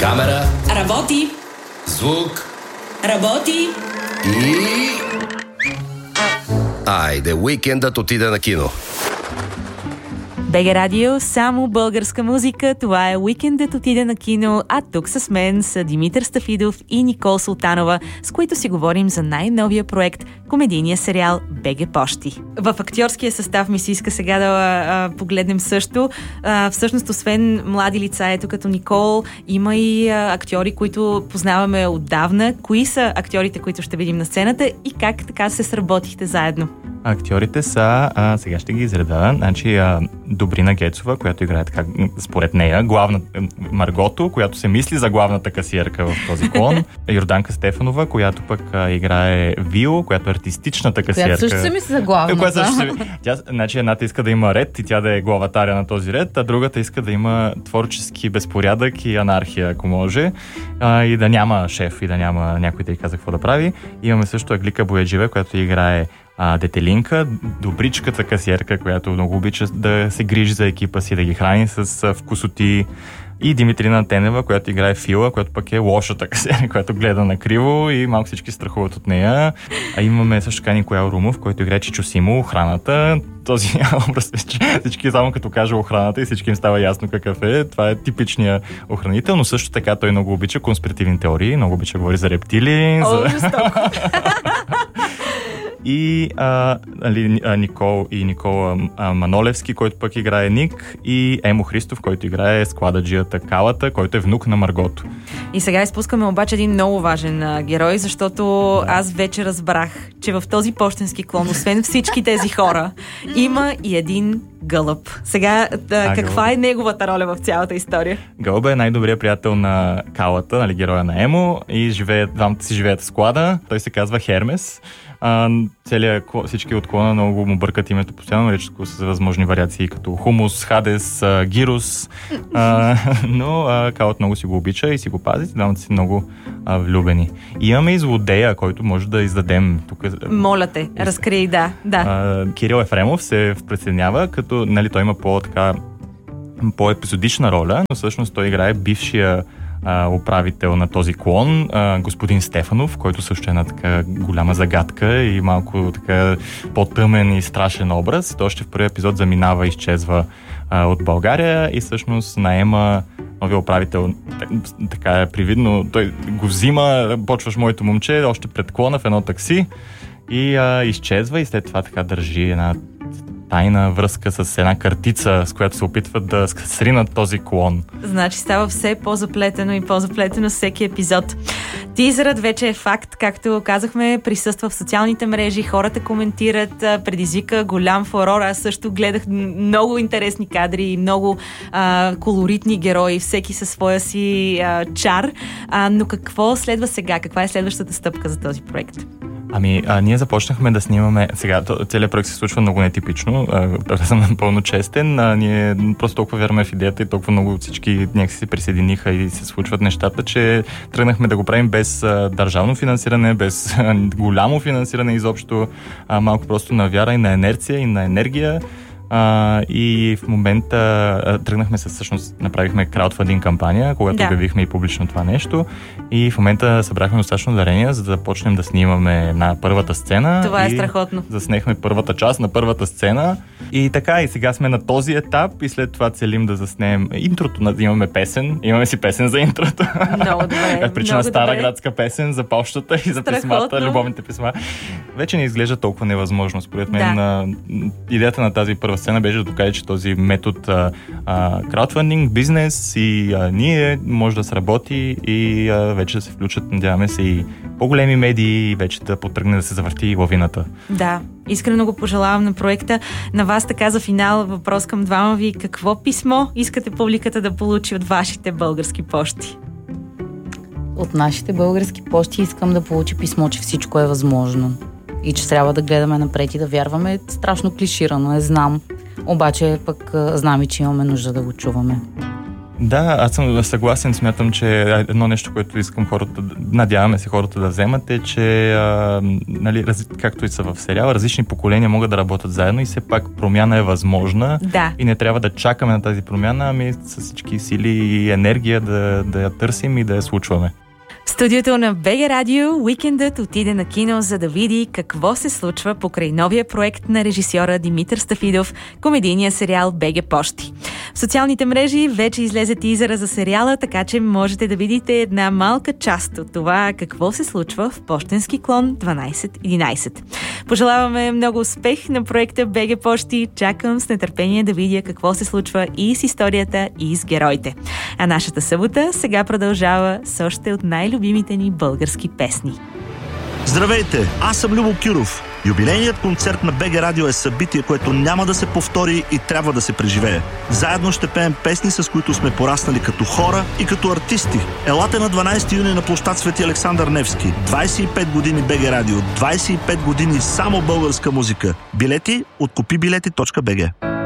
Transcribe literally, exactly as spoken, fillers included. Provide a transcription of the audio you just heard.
Камера. Работи. Звук. Работи. И... Айде, уикендът отиде на кино. БГ Радио, само българска музика. Това е Уикендът отиде на кино, а тук с мен са Димитър Стафидов и Никол Султанова, с които си говорим за най-новия проект, комедийния сериал БГ Пощи. В актьорския състав ми се иска сега да а, погледнем също. А, всъщност, освен млади лица, ето като Никол, има и а, актьори, които познаваме отдавна. Кои са актьорите, които ще видим на сцената и как така се сработихте заедно? Актьорите са, а, сега ще ги изреда, значи а, Добрина Гецова, която играе така, според нея, главна Маргото, която се мисли за главната касиерка в този клон. Йорданка Стефанова, която пък а, играе Вио, която е артистичната касиерка. Която също се мисли за главната. Която също се... Тя, значи едната иска да има ред и тя да е главатаря на този ред, а другата иска да има творчески безпорядък и анархия, ако може, а, и да няма шеф и да няма някой да й каза какво да прави. Имаме също Аглика Бояджиева, която играе А, Детелинка, добричката касиерка, която много обича да се грижи за екипа си, да ги храни с а, вкусоти. И Димитрина Тенева, която играе Фила, която пък е лошата касиерка, която гледа накриво и малко всички страхуват от нея. А имаме също така Никоял Румов, който играе Чичо Симо, охраната. Този образ, всички само като кажа охраната и всички им става ясно какъв е. Това е типичният охранител, но също така той много обича конспиративни теории, много обича да говори за рептили. О, за... И а, али, а, Никол и Никола а, Манолевски, който пък играе Ник, и Емо Христов, който играе склададжията Калата, който е внук на Маргото. И сега изпускаме обаче един много важен а, герой, защото аз вече разбрах, че в този пощенски клон, освен всички тези хора, има и един гълъб. Сега, да, а, каква гълъб. е неговата роля в цялата история? Гълъбът е най-добрият приятел на Калата, нали, героя на Емо, и живеят, двамата си живеят в склада. Той се казва Хермес. А, целият, всички от клона много му бъркат името постоянно, наричат го с възможни вариации като Хумус, Хадес, а, Гирус, а, но а, Калът много си го обича и си го пази, двамата си много а, влюбени. И имаме и злодея, който може да издадем тук. Моля те, разкрий, да. да. А, Кирил Ефремов се преценява, като нали, той има по-така по-епизодична роля, но всъщност той играе бившия а, управител на този клон, а, господин Стефанов, който също е една така голяма загадка и малко така по-тъмен и страшен образ. Той още в първи епизод заминава и изчезва а, от България и всъщност наема новия управител, така е привидно, той го взима, почваш моето момче, още пред клона в едно такси и а, изчезва и след това така държи една тайна връзка с една картица, с която се опитват да сринат този клон. Значи става все по-заплетено и по-заплетено всеки епизод. Тизърът вече е факт, както казахме, присъства в социалните мрежи, хората коментират, предизвика голям фурор. Аз също гледах много интересни кадри и много а, колоритни герои, всеки със своя си а, чар. А, но какво следва сега? Каква е следващата стъпка за този проект? Ами, а, ние започнахме да снимаме... Сега, целият проект се случва много нетипично. Да съм напълно честен. А, ние просто толкова вярваме в идеята и толкова много всички някакси се присъединиха и се случват нещата, че тръгнахме да го правим без а, държавно финансиране, без а, голямо финансиране изобщо. А, малко просто на вяра и на инерция и на енергия. Uh, и в момента uh, тръгнахме се, всъщност направихме краудфандинг кампания, когато да. обявихме и публично това нещо и в момента събрахме достатъчно дарения, за да почнем да снимаме на първата сцена. Това е страхотно. Заснехме първата част на първата сцена и така, и сега сме на този етап и след това целим да заснем интрото, имаме песен, имаме си песен за интрото. Много добре. Причина стара градска песен за пощата и за страхотно. Писмата, любовните писма. Вече не изглежда толкова невъзможно. Според мен да. на, идеята на тази първа сцена беше да докаже, че този метод а, краудфандинг, бизнес и а, ние може да сработи и а, вече да се включат, надяваме се, и по-големи медии и вече да потръгне да се завърти лавината. Да, искрено го пожелавам на проекта. На вас така за финал въпрос към двама ви. Какво писмо искате публиката да получи от вашите български пощи? От нашите български пощи искам да получи писмо, че всичко е възможно. И че трябва да гледаме напред и да вярваме. Страшно клиширано е, знам. Обаче пък знам и, че имаме нужда да го чуваме. Да, аз съм съгласен, смятам, че едно нещо, което искам хората, надяваме се хората да вземат е, че а, нали, раз, както и са в сериала, различни поколения могат да работят заедно и все пак промяна е възможна Да. и не трябва да чакаме на тази промяна, ами с всички сили и енергия да, да я търсим и да я случваме. В студиото на БГ Радио уикендът отиде на кино, за да види какво се случва покрай новия проект на режисьора Димитър Стафидов, комедийния сериал БГ Пощи. В социалните мрежи вече излезе тизъра за сериала, така че можете да видите една малка част от това какво се случва в пощенски клон дванайсет единайсет. Пожелаваме много успех на проекта БГ Пощи. Чакам с нетърпение да видя какво се случва и с историята, и с героите. А нашата събота сега продължава с още от най-любимите ни български песни. Здравейте, аз съм Любо Киров. Юбилейният концерт на БГ Радио е събитие, което няма да се повтори и трябва да се преживее. Заедно ще пеем песни, с които сме пораснали като хора и като артисти. Елате на дванайсети юни на площад Свети Александър Невски. двайсет и пет години БГ Радио, двайсет и пет години само българска музика. Билети от купи билети точка би джи.